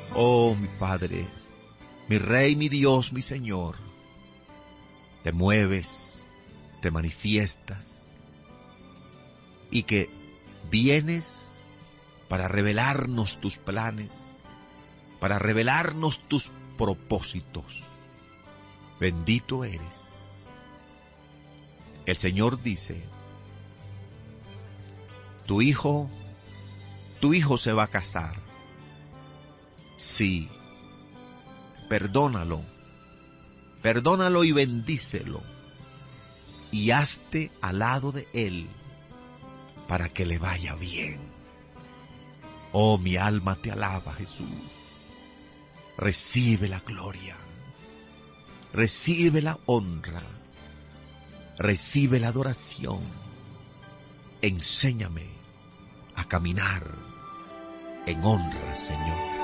Oh, mi Padre, mi Rey, mi Dios, mi Señor, te mueves, te manifiestas, y que vienes para revelarnos tus planes, para revelarnos tus propósitos. Bendito eres. El Señor dice, tu hijo se va a casar. Sí, perdónalo y bendícelo, y hazte al lado de él para que le vaya bien. Oh, mi alma te alaba, Jesús. Recibe la gloria, recibe la honra, recibe la adoración. Enséñame a caminar en honra, Señor.